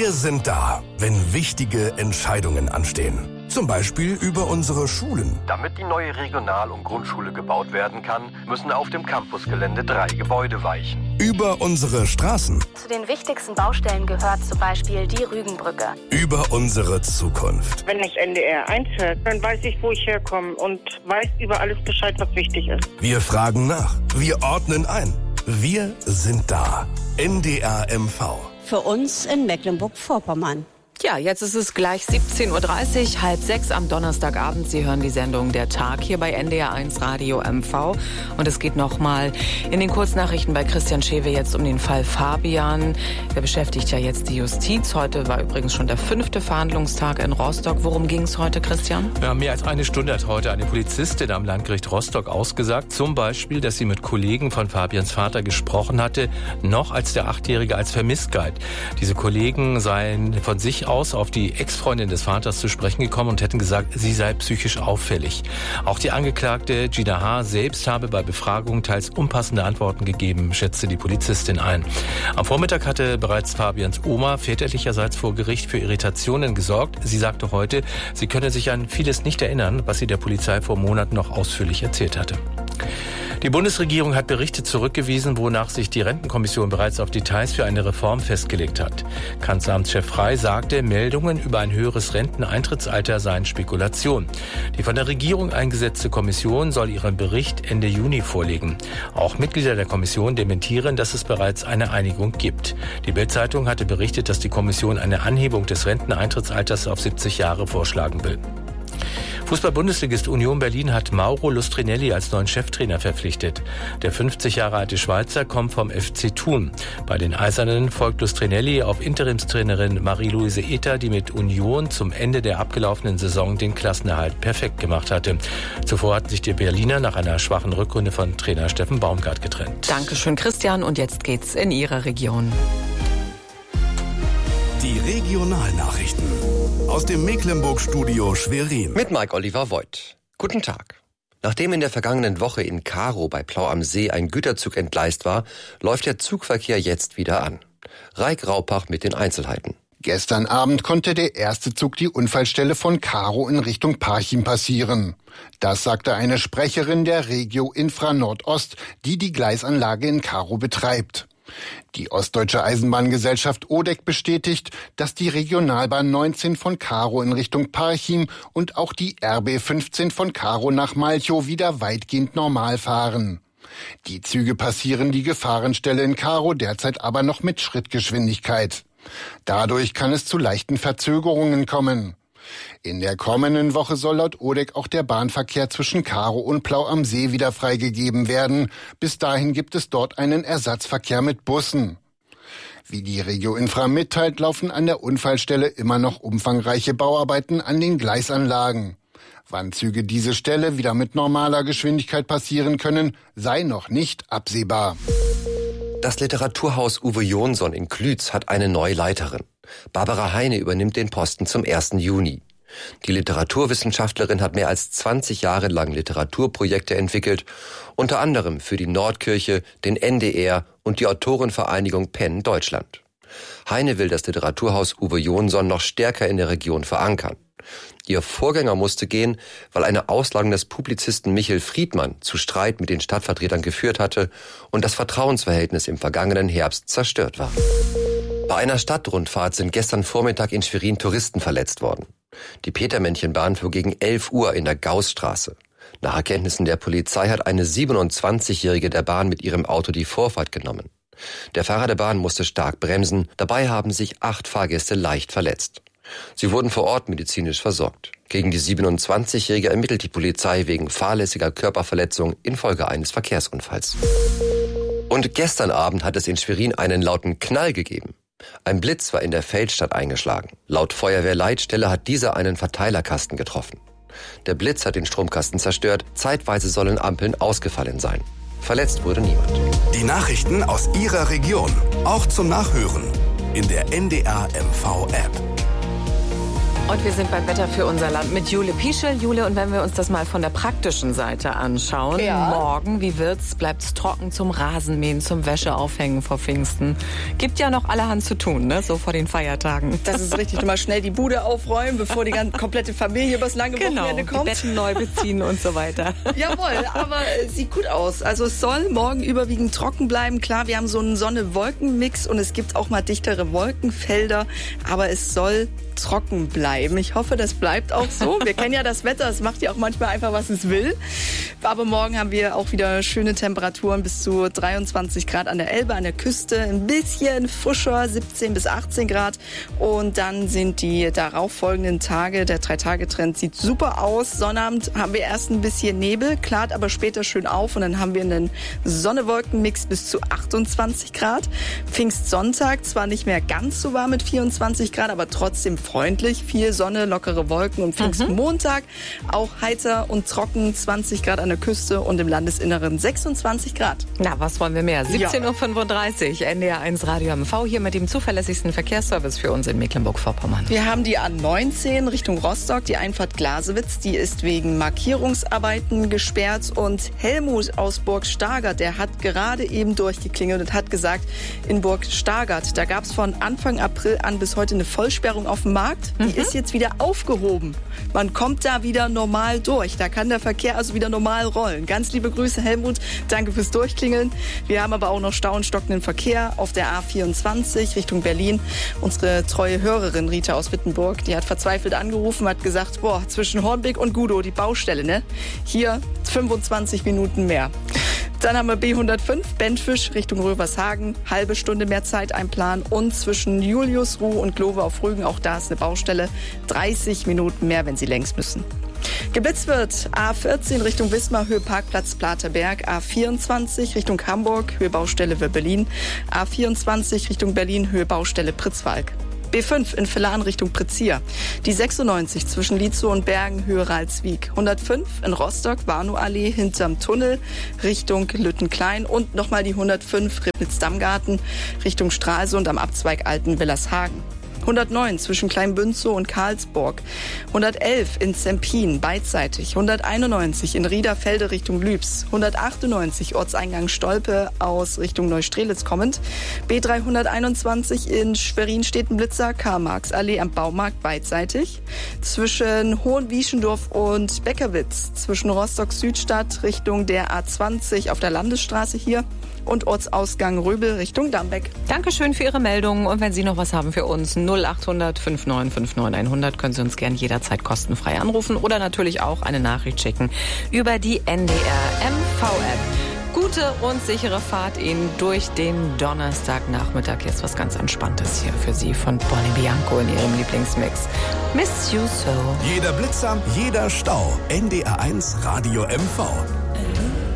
Wir sind da, wenn wichtige Entscheidungen anstehen. Zum Beispiel über unsere Schulen. Damit die neue Regional- und Grundschule gebaut werden kann, müssen auf dem Campusgelände 3 Gebäude weichen. Über unsere Straßen. Zu den wichtigsten Baustellen gehört zum Beispiel die Rügenbrücke. Über unsere Zukunft. Wenn das NDR 1 hört, dann weiß ich, wo ich herkomme und weiß über alles Bescheid, was wichtig ist. Wir fragen nach. Wir ordnen ein. Wir sind da. NDR MV. Für uns in Mecklenburg-Vorpommern. Ja, jetzt ist es gleich 17.30 Uhr, 5:30 am Donnerstagabend. Sie hören die Sendung Der Tag hier bei NDR1 Radio MV. Und es geht nochmal in den Kurznachrichten bei Christian Schewe jetzt um den Fall Fabian. Der beschäftigt ja jetzt die Justiz. Heute war übrigens schon der 5. Verhandlungstag in Rostock. Worum ging es heute, Christian? Ja, mehr als eine Stunde hat heute eine Polizistin am Landgericht Rostock ausgesagt. Zum Beispiel, dass sie mit Kollegen von Fabians Vater gesprochen hatte, noch als der 8-Jährige als vermisst galt. Diese Kollegen seien von sich aus auf die Ex-Freundin des Vaters zu sprechen gekommen und hätten gesagt, sie sei psychisch auffällig. Auch die Angeklagte Gina H. selbst habe bei Befragungen teils unpassende Antworten gegeben, schätzte die Polizistin ein. Am Vormittag hatte bereits Fabians Oma väterlicherseits vor Gericht für Irritationen gesorgt. Sie sagte heute, sie könne sich an vieles nicht erinnern, was sie der Polizei vor Monaten noch ausführlich erzählt hatte. Die Bundesregierung hat Berichte zurückgewiesen, wonach sich die Rentenkommission bereits auf Details für eine Reform festgelegt hat. Kanzleramtschef Frey sagte, Meldungen über ein höheres Renteneintrittsalter seien Spekulation. Die von der Regierung eingesetzte Kommission soll ihren Bericht Ende Juni vorlegen. Auch Mitglieder der Kommission dementieren, dass es bereits eine Einigung gibt. Die Bild-Zeitung hatte berichtet, dass die Kommission eine Anhebung des Renteneintrittsalters auf 70 Jahre vorschlagen will. Fußball-Bundesligist Union Berlin hat Mauro Lustrinelli als neuen Cheftrainer verpflichtet. Der 50 Jahre alte Schweizer kommt vom FC Thun. Bei den Eisernen folgt Lustrinelli auf Interimstrainerin Marie-Louise Ether, die mit Union zum Ende der abgelaufenen Saison den Klassenerhalt perfekt gemacht hatte. Zuvor hatten sich die Berliner nach einer schwachen Rückrunde von Trainer Steffen Baumgart getrennt. Dankeschön, Christian. Und jetzt geht's in Ihre Region. Die Regionalnachrichten aus dem Mecklenburg-Studio Schwerin. Mit Mike Oliver Voigt. Guten Tag. Nachdem in der vergangenen Woche in Karow bei Plau am See ein Güterzug entgleist war, läuft der Zugverkehr jetzt wieder an. Raik Raupach mit den Einzelheiten. Gestern Abend konnte der erste Zug die Unfallstelle von Karow in Richtung Parchim passieren. Das sagte eine Sprecherin der Regio Infra Nordost, die die Gleisanlage in Karow betreibt. Die Ostdeutsche Eisenbahngesellschaft ODEC bestätigt, dass die Regionalbahn 19 von Karow in Richtung Parchim und auch die RB 15 von Karow nach Malchow wieder weitgehend normal fahren. Die Züge passieren die Gefahrenstelle in Karow derzeit aber noch mit Schrittgeschwindigkeit. Dadurch kann es zu leichten Verzögerungen kommen. In der kommenden Woche soll laut ODEC auch der Bahnverkehr zwischen Karow und Plau am See wieder freigegeben werden. Bis dahin gibt es dort einen Ersatzverkehr mit Bussen. Wie die Regio Infra mitteilt, laufen an der Unfallstelle immer noch umfangreiche Bauarbeiten an den Gleisanlagen. Wann Züge diese Stelle wieder mit normaler Geschwindigkeit passieren können, sei noch nicht absehbar. Das Literaturhaus Uwe Jonsson in Klütz hat eine neue Leiterin. Barbara Heine übernimmt den Posten zum 1. Juni. Die Literaturwissenschaftlerin hat mehr als 20 Jahre lang Literaturprojekte entwickelt, unter anderem für die Nordkirche, den NDR und die Autorenvereinigung Penn Deutschland. Heine will das Literaturhaus Uwe Jonsson noch stärker in der Region verankern. Ihr Vorgänger musste gehen, weil eine Auslagerung des Publizisten Michael Friedmann zu Streit mit den Stadtvertretern geführt hatte und das Vertrauensverhältnis im vergangenen Herbst zerstört war. Bei einer Stadtrundfahrt sind gestern Vormittag in Schwerin Touristen verletzt worden. Die Petermännchenbahn fuhr gegen 11 Uhr in der Gaußstraße. Nach Erkenntnissen der Polizei hat eine 27-Jährige der Bahn mit ihrem Auto die Vorfahrt genommen. Der Fahrer der Bahn musste stark bremsen. Dabei haben sich 8 Fahrgäste leicht verletzt. Sie wurden vor Ort medizinisch versorgt. Gegen die 27-Jährige ermittelt die Polizei wegen fahrlässiger Körperverletzung infolge eines Verkehrsunfalls. Und gestern Abend hat es in Schwerin einen lauten Knall gegeben. Ein Blitz war in der Feldstadt eingeschlagen. Laut Feuerwehrleitstelle hat dieser einen Verteilerkasten getroffen. Der Blitz hat den Stromkasten zerstört. Zeitweise sollen Ampeln ausgefallen sein. Verletzt wurde niemand. Die Nachrichten aus Ihrer Region, auch zum Nachhören in der NDR MV App. Und wir sind beim Wetter für unser Land mit Jule Pieschel. Jule, und wenn wir uns das mal von der praktischen Seite anschauen, morgen, wie wird's? Bleibt's trocken zum Rasenmähen, zum Wäscheaufhängen vor Pfingsten? Gibt ja noch allerhand zu tun, ne? So vor den Feiertagen. Das ist richtig. Du mal schnell die Bude aufräumen, bevor die ganze komplette Familie übers lange Wochenende kommt. Die Betten neu beziehen und so weiter. Jawohl, aber sieht gut aus. Also es soll morgen überwiegend trocken bleiben. Klar, wir haben so einen Sonne-Wolken-Mix und es gibt auch mal dichtere Wolkenfelder, aber es soll trocken bleiben. Ich hoffe, das bleibt auch so. Wir kennen ja das Wetter, es macht ja auch manchmal einfach, was es will. Aber morgen haben wir auch wieder schöne Temperaturen bis zu 23 Grad an der Elbe, an der Küste. Ein bisschen frischer, 17 bis 18 Grad. Und dann sind die darauffolgenden Tage, der 3-Tage-Trend sieht super aus. Sonnabend haben wir erst ein bisschen Nebel, klart aber später schön auf. Und dann haben wir einen Sonne-Wolken-Mix bis zu 28 Grad. Pfingstsonntag zwar nicht mehr ganz so warm mit 24 Grad, aber trotzdem freundlich. Viel Sonne, lockere Wolken und Pfingstmontag auch heiter und trocken, 20 Grad an der Küste und im Landesinneren 26 Grad. Na, was wollen wir mehr? 17.35 Uhr, NDR 1 Radio MV hier mit dem zuverlässigsten Verkehrsservice für uns in Mecklenburg-Vorpommern. Wir haben die A19 Richtung Rostock, die Einfahrt Glasewitz, die ist wegen Markierungsarbeiten gesperrt und Helmut aus Burg Stargard, der hat gerade eben durchgeklingelt und hat gesagt, in Burg Stargard, da gab es von Anfang April an bis heute eine Vollsperrung auf dem Markt, die ist jetzt wieder aufgehoben. Man kommt da wieder normal durch. Da kann der Verkehr also wieder normal rollen. Ganz liebe Grüße, Helmut. Danke fürs Durchklingeln. Wir haben aber auch noch Stau und stockenden Verkehr auf der A24 Richtung Berlin. Unsere treue Hörerin Rita aus Wittenburg, die hat verzweifelt angerufen, hat gesagt, zwischen Hornbeck und Gudow die Baustelle, ne? Hier 25 Minuten mehr. Dann haben wir B105, Bentfisch Richtung Rövershagen, halbe Stunde mehr Zeit einplanen und zwischen Juliusruh und Glove auf Rügen, auch da ist eine Baustelle, 30 Minuten mehr, wenn Sie längs müssen. Geblitzt wird A14 Richtung Wismar, Höhe Parkplatz Platerberg, A24 Richtung Hamburg, Höhe Baustelle Wöbbelin, A24 Richtung Berlin, Höhe Baustelle Pritzwalk. B5 in Villan Richtung Pritzia. Die 96 zwischen Lietzow und Bergen, Höhe Ralswiek. 105 in Rostock, Warnow-Allee hinterm Tunnel Richtung Lüttenklein. Und nochmal die 105 Ribnitz-Dammgarten Richtung Stralsund am Abzweig Alten-Willershagen. 109 zwischen Kleinbünzow und Karlsburg, 111 in Zempin beidseitig, 191 in Riederfelde Richtung Lübs, 198 Ortseingang Stolpe aus Richtung Neustrelitz kommend, B321 in Schwerin-Stetenblitzer, Karl-Marx-Allee am Baumarkt beidseitig, zwischen Hohenwieschendorf und Beckerwitz, zwischen Rostock-Südstadt Richtung der A20 auf der Landesstraße hier und Ortsausgang Röbel Richtung Dambeck. Dankeschön für Ihre Meldung und wenn Sie noch was haben für uns, 0800 5959 100 können Sie uns gern jederzeit kostenfrei anrufen oder natürlich auch eine Nachricht schicken über die NDR MV-App. Gute und sichere Fahrt Ihnen durch den Donnerstagnachmittag. Jetzt was ganz Entspanntes hier für Sie von Bonnie Bianco in Ihrem Lieblingsmix. Miss You So. Jeder Blitzer, jeder Stau. NDR 1 Radio MV.